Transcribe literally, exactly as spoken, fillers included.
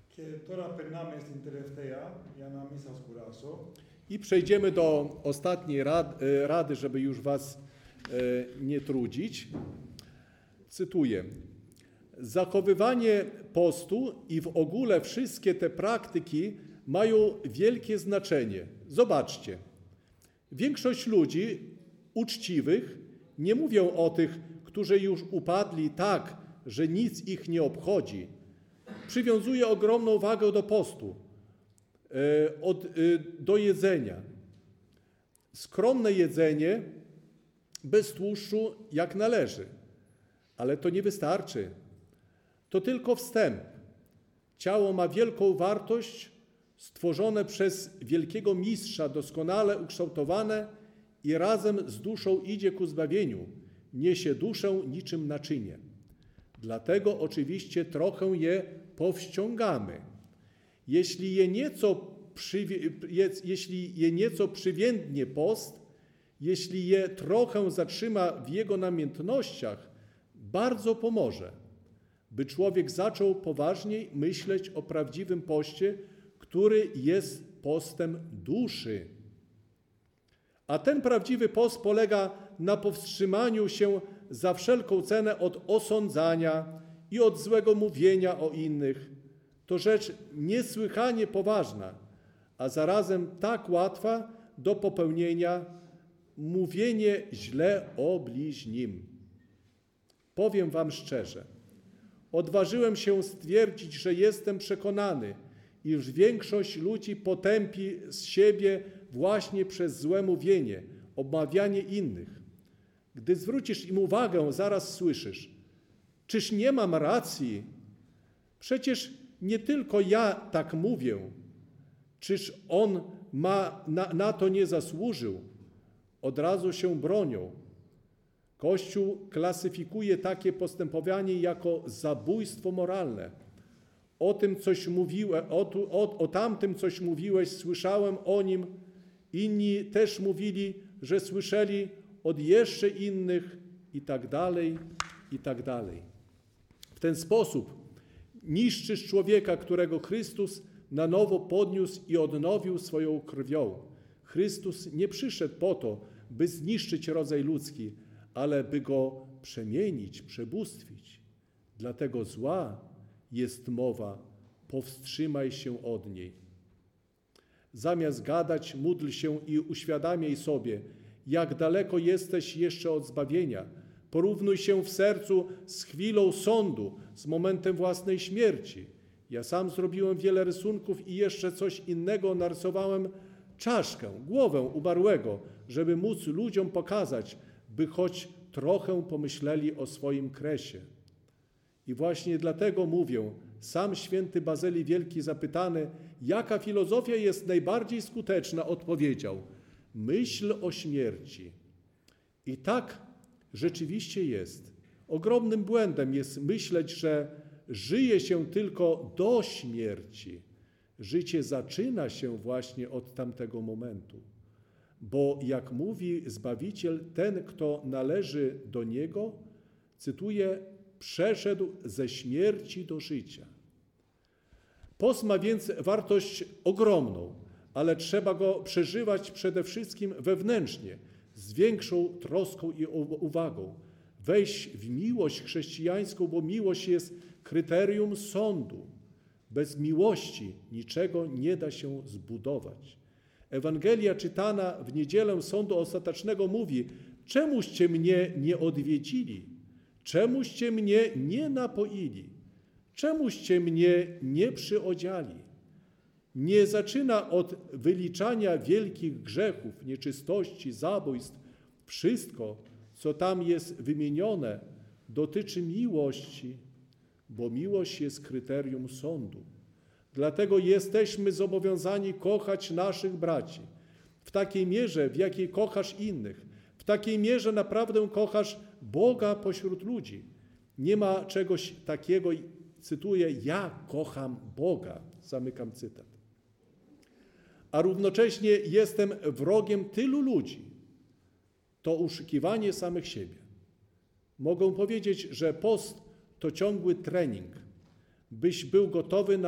I przejdziemy do ostatniej rady, rady, żeby już was nie trudzić. Cytuję. Zachowywanie postu i w ogóle wszystkie te praktyki mają wielkie znaczenie. Zobaczcie. Większość ludzi uczciwych, nie mówią o tych, którzy już upadli tak, że nic ich nie obchodzi, przywiązuje ogromną wagę do postu, do jedzenia. Skromne jedzenie, bez tłuszczu, jak należy. Ale to nie wystarczy. To tylko wstęp. Ciało ma wielką wartość, stworzone przez wielkiego mistrza, doskonale ukształtowane i razem z duszą idzie ku zbawieniu. Niesie duszę niczym naczynie. Dlatego oczywiście trochę je powściągamy. Jeśli je nieco, przywi- jeśli je nieco przywiędnie post, jeśli je trochę zatrzyma w jego namiętnościach, bardzo pomoże, by człowiek zaczął poważniej myśleć o prawdziwym poście, który jest postem duszy. A ten prawdziwy post polega na powstrzymaniu się za wszelką cenę od osądzania i od złego mówienia o innych. To rzecz niesłychanie poważna, a zarazem tak łatwa do popełnienia, mówienie źle o bliźnim. Powiem wam szczerze, odważyłem się stwierdzić, że jestem przekonany, iż większość ludzi potępi z siebie właśnie przez złe mówienie, obmawianie innych. Gdy zwrócisz im uwagę, zaraz słyszysz: czyż nie mam racji? Przecież nie tylko ja tak mówię. Czyż on ma, na, na to nie zasłużył? Od razu się bronią. Kościół klasyfikuje takie postępowanie jako zabójstwo moralne. O tym coś mówiłem, o, o, o tamtym coś mówiłeś, słyszałem o nim. Inni też mówili, że słyszeli od jeszcze innych i tak dalej, i tak dalej. W ten sposób niszczysz człowieka, którego Chrystus na nowo podniósł i odnowił swoją krwią. Chrystus nie przyszedł po to, by zniszczyć rodzaj ludzki, ale by go przemienić, przebóstwić. Dlatego zła jest mowa, powstrzymaj się od niej. Zamiast gadać, módl się i uświadamiaj sobie, jak daleko jesteś jeszcze od zbawienia. Porównuj się w sercu z chwilą sądu, z momentem własnej śmierci. Ja sam zrobiłem wiele rysunków i jeszcze coś innego narysowałem, czaszkę, głowę umarłego, żeby móc ludziom pokazać, by choć trochę pomyśleli o swoim kresie. I właśnie dlatego mówię, sam święty Bazylii Wielki zapytany, jaka filozofia jest najbardziej skuteczna, odpowiedział: myśl o śmierci. I tak rzeczywiście jest. Ogromnym błędem jest myśleć, że żyje się tylko do śmierci. Życie zaczyna się właśnie od tamtego momentu. Bo jak mówi Zbawiciel, ten, kto należy do Niego, cytuję, przeszedł ze śmierci do życia. Post ma więc wartość ogromną, ale trzeba go przeżywać przede wszystkim wewnętrznie, z większą troską i uwagą. Wejść w miłość chrześcijańską, bo miłość jest kryterium sądu. Bez miłości niczego nie da się zbudować. Ewangelia czytana w niedzielę sądu ostatecznego mówi: czemuście mnie nie odwiedzili? Czemuście mnie nie napoili? Czemuście mnie nie przyodziali? Nie zaczyna od wyliczania wielkich grzechów, nieczystości, zabójstw. Wszystko, co tam jest wymienione, dotyczy miłości, bo miłość jest kryterium sądu. Dlatego jesteśmy zobowiązani kochać naszych braci w takiej mierze, w jakiej kochasz innych. W takiej mierze naprawdę kochasz Boga pośród ludzi. Nie ma czegoś takiego, cytuję, ja kocham Boga. Zamykam cytat. A równocześnie jestem wrogiem tylu ludzi. To oszukiwanie samych siebie. Mogę powiedzieć, że post to ciągły trening, byś był gotowy na